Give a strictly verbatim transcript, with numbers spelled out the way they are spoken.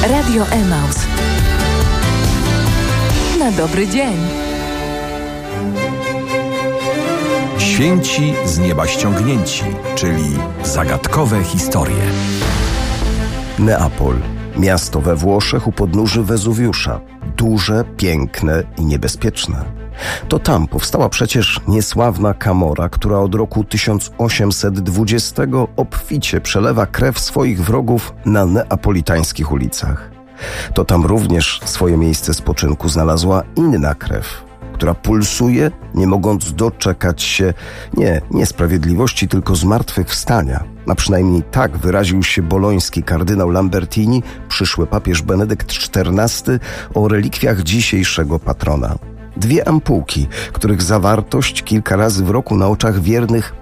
Radio Emaus. Na dobry dzień. Święci z nieba ściągnięci, czyli zagadkowe historie. Neapol. Miasto we Włoszech u podnóży Wezuwiusza. Duże, piękne i niebezpieczne. To tam powstała przecież niesławna Camorra, która od roku tysiąc osiemset dwudziestego obficie przelewa krew swoich wrogów na neapolitańskich ulicach. To tam również swoje miejsce spoczynku znalazła inna krew, która pulsuje, nie mogąc doczekać się nie niesprawiedliwości, tylko zmartwychwstania. A przynajmniej tak wyraził się boloński kardynał Lambertini, przyszły papież Benedykt czternasty, o relikwiach dzisiejszego patrona. Dwie ampułki, których zawartość kilka razy w roku na oczach wiernych